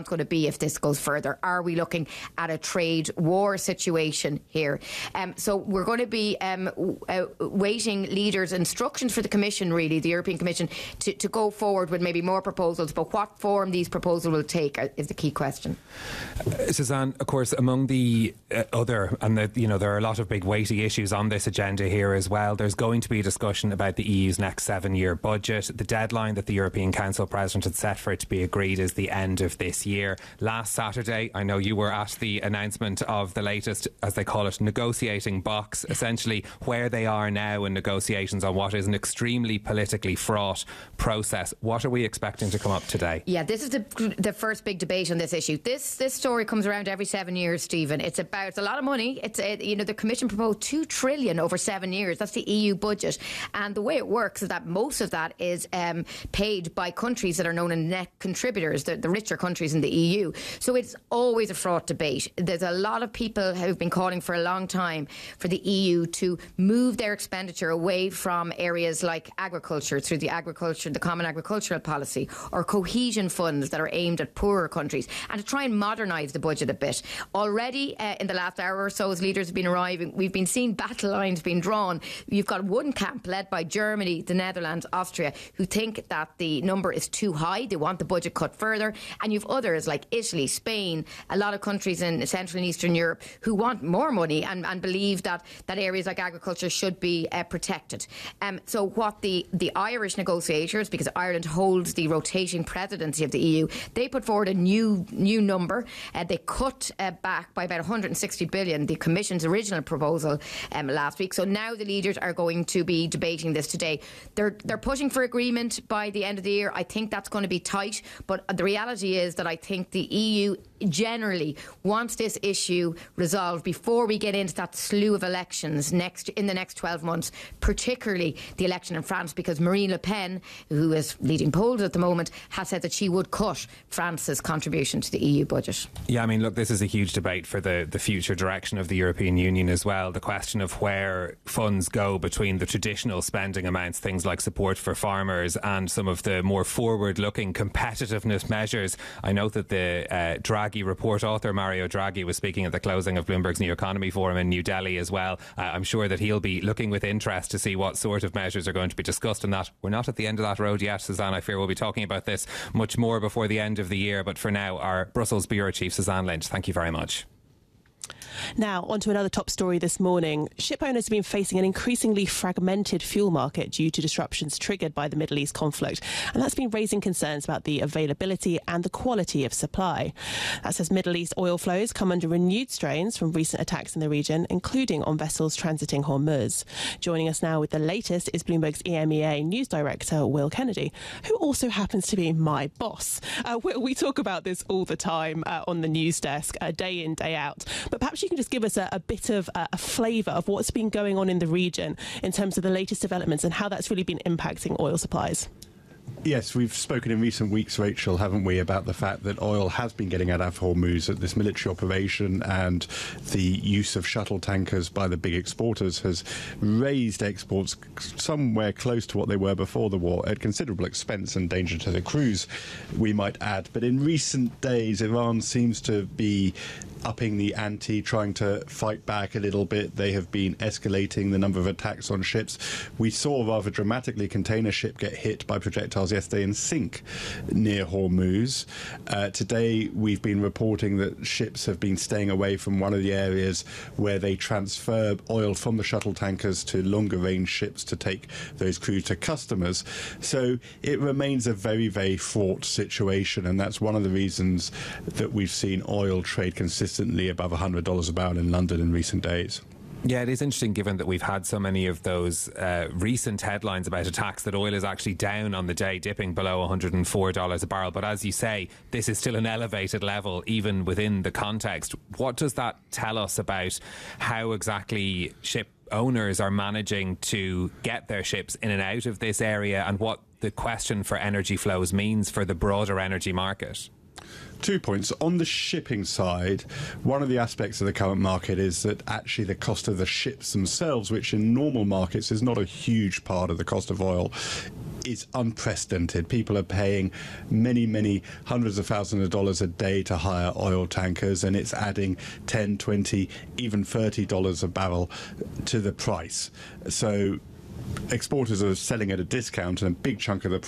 going to be if this goes further. Are we looking at a trade war situation here? So we're going to be waiting leaders' instructions for the Commission, really, the European Commission, to go forward with maybe more proposals. But what form these proposals will take is the key question. Suzanne, of course, among the there are a lot of big weighty issues on this agenda here as well. There's going to be a discussion about the EU's next 7-year budget. The deadline that the European Council President had set for it to be agreed is the end of this year. Last Saturday, I know you were at the announcement of the latest, as they call it, negotiating box, essentially where they are now in negotiations on what is an extremely politically fraught process. What are we expecting to come up today? Yeah, this is the first big debate on this issue. This story comes around every 7 years, Stephen. It's a lot of money. The Commission proposed $2 trillion over 7 years. That's the EU budget. And the way it works is that most of that is paid by countries that are known as net contributors, the richer countries in the EU. So it's always a fraught debate. There's a lot of people who've been calling for a long time for the EU to move their expenditure away from areas like agriculture through the Common Agricultural Policy, or cohesion funds that are aimed at poorer countries, and to try and modernise the budget a bit. Already in the last hour or so, as leaders have been arriving, we've been seeing battle lines being drawn. You've got one camp led by Germany, the Netherlands, Austria, who think that the number is too high. They want the budget cut further. And you've others like Italy, Spain, a lot of countries in Central and Eastern Europe who want more money and believe that areas like agriculture should be protected. So what the Irish negotiators, because Ireland holds the rotating presidency of the EU, they put forward a new number. They cut back by about 160 billion, the Commission's original proposal last week. So now the leaders are going to be debating this today. They're pushing for agreement by the end of the year. I think that's going to be tight, but the reality is that I think the EU generally wants this issue resolved before we get into that slew of elections in the next 12 months, particularly the election in France, because Marine Le Pen, who is leading polls at the moment, has said that she would cut France's contribution to the EU budget. Yeah, I mean, look, this is a huge debate for the future direction of the European Union as well. The question of where funds go between the traditional spending amounts, things like support for farmers, and some of the more forward-looking competitiveness measures. I note that the Draghi report author, Mario Draghi, was speaking at the closing of Bloomberg's New Economy Forum in New Delhi as well. I'm sure that he'll be looking with interest to see what sort of measures are going to be discussed in that. We're not at the end of that road yet, Suzanne. I fear we'll be talking about this much more before the end of the year. But for now, our Brussels Bureau Chief, Suzanne Lynch, thank you very much. Now, on to another top story this morning. Ship owners have been facing an increasingly fragmented fuel market due to disruptions triggered by the Middle East conflict. And that's been raising concerns about the availability and the quality of supply. That's as Middle East oil flows come under renewed strains from recent attacks in the region, including on vessels transiting Hormuz. Joining us now with the latest is Bloomberg's EMEA News Director, Will Kennedy, who also happens to be my boss. We talk about this all the time on the news desk, day in, day out. But perhaps you can just give us a bit of a flavour of what's been going on in the region in terms of the latest developments and how that's really been impacting oil supplies. Yes, we've spoken in recent weeks, Rachel, haven't we, about the fact that oil has been getting out of Hormuz, that this military operation and the use of shuttle tankers by the big exporters has raised exports somewhere close to what they were before the war, at considerable expense and danger to the crews, we might add. But in recent days, Iran seems to be upping the ante, trying to fight back a little bit. They have been escalating the number of attacks on ships. We saw rather dramatically a container ship get hit by projectiles yesterday and sink near Hormuz. Today we've been reporting that ships have been staying away from one of the areas where they transfer oil from the shuttle tankers to longer range ships to take those crews to customers. So it remains a very, very fraught situation, and that's one of the reasons that we've seen oil trade consistently above $100 a barrel in London in recent days. Yeah, it is interesting, given that we've had so many of those recent headlines about attacks, that oil is actually down on the day, dipping below $104 a barrel. But as you say, this is still an elevated level, even within the context. What does that tell us about how exactly ship owners are managing to get their ships in and out of this area, and what the question for energy flows means for the broader energy market? 2 points. On the shipping side, one of the aspects of the current market is that actually the cost of the ships themselves, which in normal markets is not a huge part of the cost of oil, is unprecedented. People are paying many hundreds of thousands of dollars a day to hire oil tankers, and it's adding $10, $20, even $30 a barrel to the price. So exporters are selling at a discount, and a big chunk of the